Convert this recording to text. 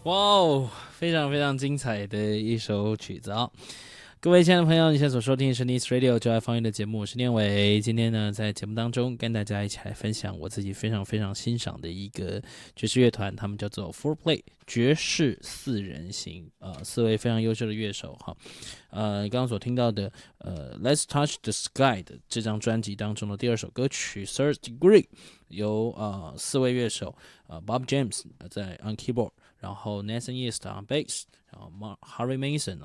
哇哦，非常非常精彩的一首曲子啊！各位亲爱的朋友，你现在所收听的是 Nice Radio 就爱方言的节目，我是念伟。今天呢，在节目当中跟大家一起来分享我自己非常非常欣赏的一个爵士乐团，他们叫做 Four Play 爵士四人行，四位非常优秀的乐手哈。刚刚所听到的Let's Touch the Sky 的这张专辑当中的第二首歌曲 Third Degree，由四位乐手Bob James 在 on keyboard。然后 Nathan East on bass，然后 Harvey Mason